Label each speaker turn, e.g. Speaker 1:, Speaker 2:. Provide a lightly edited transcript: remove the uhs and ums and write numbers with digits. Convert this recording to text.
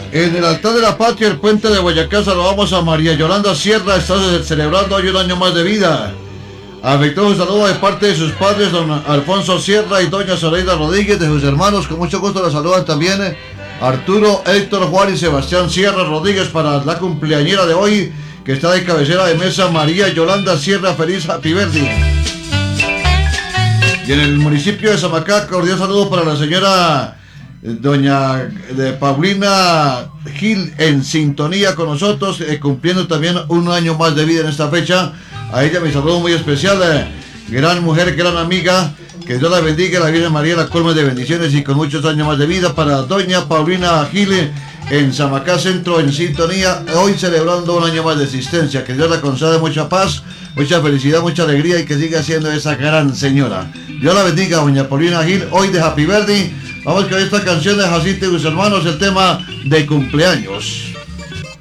Speaker 1: En el altar de la patria, el puente de Boyacá, saludamos a María Yolanda Sierra, está celebrando hoy un año más de vida. Afectuoso saludo de parte de sus padres, don Alfonso Sierra y doña Zoraida Rodríguez, de sus hermanos, con mucho gusto la saludan también Arturo, Héctor, Juan y Sebastián Sierra Rodríguez para la cumpleañera de hoy, que está de cabecera de mesa, María Yolanda Sierra, feliz Happy Birthday. Y en el municipio de Samacá, cordial saludo para la señora doña Paulina Gil, en sintonía con nosotros, cumpliendo también un año más de vida en esta fecha. A ella mi saludo muy especial, gran mujer, gran amiga, que Dios la bendiga, la Virgen María la colme de bendiciones y con muchos años más de vida para doña Paulina Gil en Samacá Centro, en sintonía, hoy celebrando un año más de existencia. Que Dios la conceda mucha paz, mucha felicidad, mucha alegría y que siga siendo esa gran señora. Dios la bendiga, doña Paulina Gil, hoy de Happy Birthday. Vamos con esta canción de Jacinto y sus hermanos, el tema de cumpleaños.